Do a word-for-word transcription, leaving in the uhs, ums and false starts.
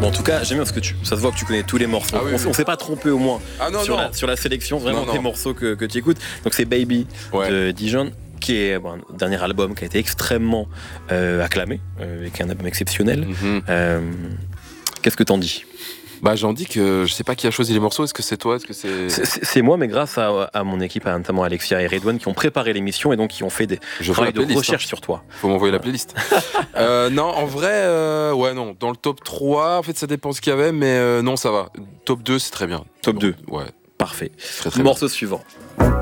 Bon, en tout cas, j'aime bien parce que tu, ça se voit que tu connais tous les morceaux. Ah oui, on, oui. on s'est pas trompé au moins Ah non, sur, non. la, sur la sélection, vraiment Non, des non. morceaux que, que tu écoutes. Donc c'est Baby Ouais. de Dijon, qui est bon, un dernier album qui a été extrêmement euh, acclamé, euh, avec un album exceptionnel. Mm-hmm. Euh, qu'est-ce que t'en dis? Bah j'en dis que je sais pas qui a choisi les morceaux, est-ce que c'est toi, est-ce que c'est... C'est, c'est, c'est moi, mais grâce à, à mon équipe, notamment Alexia et Redouane, qui ont préparé l'émission et donc qui ont fait des Je veux travail la de playlist, recherche hein. sur toi. Faut m'envoyer la playlist. euh, non, en vrai, euh, ouais, non. Dans le top trois, en fait, ça dépend ce qu'il y avait, mais euh, non, ça va. Top deux, c'est très bien. Top deux. Ouais. Parfait. Très, très Morceau suivant. bien.